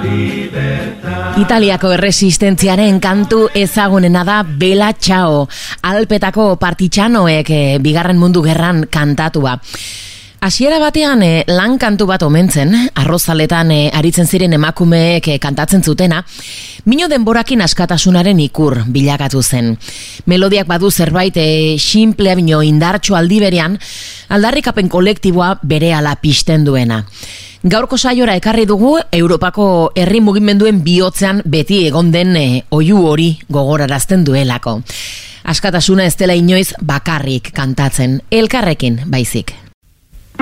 Italiako erresistentziaren kantu ezagunena da Bella Ciao, Alpetako partitxanoek bigarren mundu gerran kantatua. Hasiera batean lan kantu bat omentzen, arrozaletan aritzen ziren emakumeek kantatzen zutena, mino denborakin askatasunaren ikur bilakatu zen. Melodiak badu zerbait xinplea bino indartxo aldi berean, aldarrikapen kolektiboa berehala pizten duena. Gaurko saiora ekarri dugu Europako herri mugimenduen bihotzean beti egon den oihu hori gogorarazten duelako. Askatasuna ez dela inoiz bakarrik kantatzen, elkarrekin baizik.